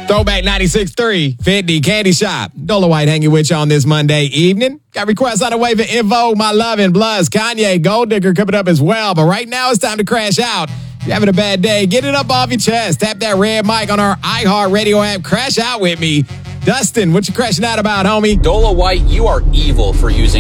Throwback 96.3, 50 Candy Shop. Dola White hanging with you on this Monday evening. Got requests on the way for Info, My Love and Bloods, Kanye, Gold Digger coming up as well. But right now it's time to crash out. If you're having a bad day, get it up off your chest. Tap that red mic on our iHeartRadio app. Crash out with me. Dustin, what you crashing out about, homie? Dola White, you are evil for using.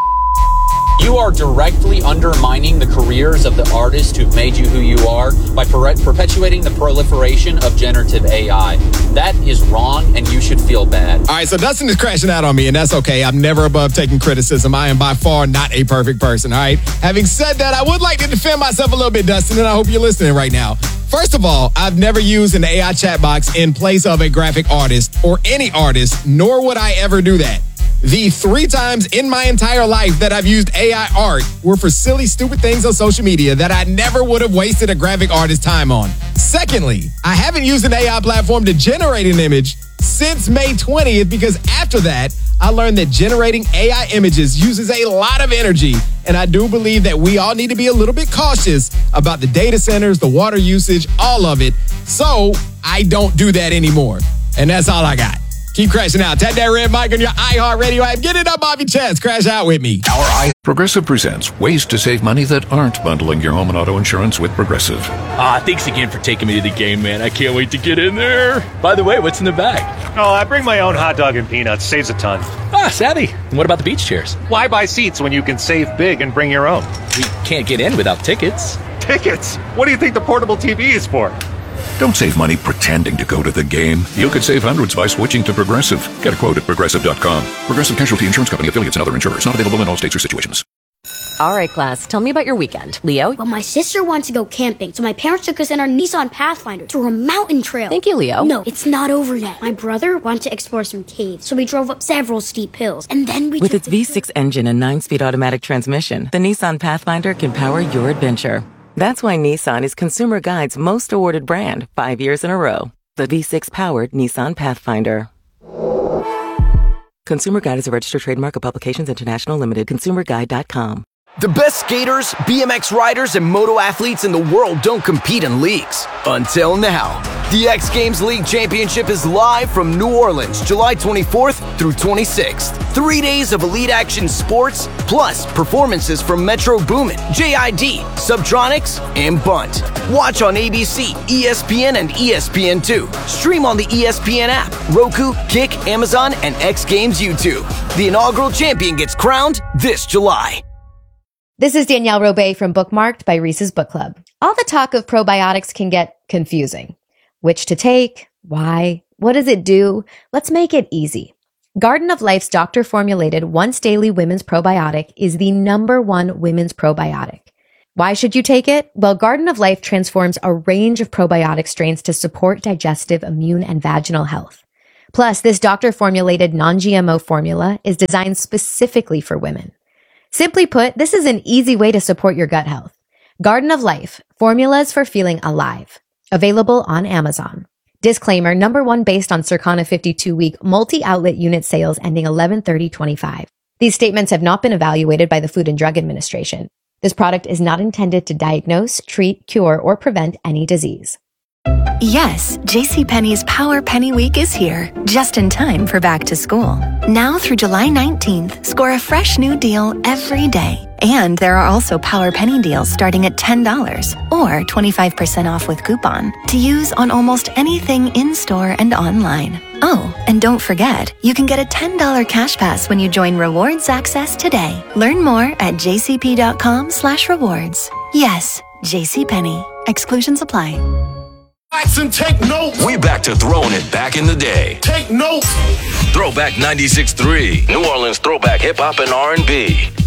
You are directly undermining the careers of the artists who've made you who you are by perpetuating the proliferation of generative AI. That is wrong, and you should feel bad. All right, so Dustin is crashing out on me, and that's okay. I'm never above taking criticism. I am by far not a perfect person, all right? Having said that, I would like to defend myself a little bit, Dustin, and I hope you're listening right now. First of all, I've never used an AI chat box in place of a graphic artist or any artist, nor would I ever do that. The 3 times in my entire life that I've used AI art were for silly, stupid things on social media that I never would have wasted a graphic artist's time on. Secondly, I haven't used an AI platform to generate an image since May 20th because after that, I learned that generating AI images uses a lot of energy, and I do believe that we all need to be a little bit cautious about the data centers, the water usage, all of it. So I don't do that anymore. And that's all I got. Keep crashing out. Tap that red mic on your iHeartRadio app. Get it up off your chest. Crash out with me. Progressive presents ways to save money that aren't bundling your home and auto insurance with Progressive. Thanks again for taking me to the game, man. I can't wait to get in there. By the way, what's in the bag? Oh, I bring my own hot dog and peanuts. Saves a ton. Savvy. And what about the beach chairs? Why buy seats when you can save big and bring your own? We can't get in without tickets. Tickets? What do you think the portable TV is for? Don't save money pretending to go to the game. You could save hundreds by switching to Progressive. Get a quote at Progressive.com. Progressive Casualty Insurance Company, affiliates, and other insurers. Not available in all states or situations. All right, class. Tell me about your weekend. Leo? Well, my sister wanted to go camping, so my parents took us in our Nissan Pathfinder through a mountain trail. Thank you, Leo. No, it's not over yet. My brother wanted to explore some caves, so we drove up several steep hills, and then we With its V6 engine and 9-speed automatic transmission, the Nissan Pathfinder can power your adventure. That's why Nissan is Consumer Guide's most awarded brand 5 years in a row. The V6-powered Nissan Pathfinder. Consumer Guide is a registered trademark of Publications International Limited. ConsumerGuide.com. The best skaters, BMX riders, and moto athletes in the world don't compete in leagues. Until now. The X Games League Championship is live from New Orleans, July 24th through 26th. 3 days of elite action sports, plus performances from Metro Boomin, JID, Subtronics, and Bunt. Watch on ABC, ESPN, and ESPN2. Stream on the ESPN app, Roku, Kick, Amazon, and X Games YouTube. The inaugural champion gets crowned this July. This is Danielle Robay from Bookmarked by Reese's Book Club. All the talk of probiotics can get confusing. Which to take? Why? What does it do? Let's make it easy. Garden of Life's doctor-formulated once-daily women's probiotic is the #1 women's probiotic. Why should you take it? Well, Garden of Life transforms a range of probiotic strains to support digestive, immune, and vaginal health. Plus, this doctor-formulated non-GMO formula is designed specifically for women. Simply put, this is an easy way to support your gut health. Garden of Life, formulas for feeling alive. Available on Amazon. Disclaimer, #1 based on Circana 52-week multi-outlet unit sales ending 11/30/25. These statements have not been evaluated by the Food and Drug Administration. This product is not intended to diagnose, treat, cure, or prevent any disease. Yes, JCPenney's Power Penny Week is here, just in time for back to school. Now through July 19th, score a fresh new deal every day. And there are also Power Penny deals starting at $10 or 25% off with coupon to use on almost anything in-store and online. Oh, and don't forget, you can get a $10 cash pass when you join Rewards Access today. Learn more at jcp.com/rewards. Yes, JCPenney. Exclusions apply. And take notes. We back to throwing it back in the day. Take notes. Throwback 96.3. New Orleans throwback hip hop and R&B.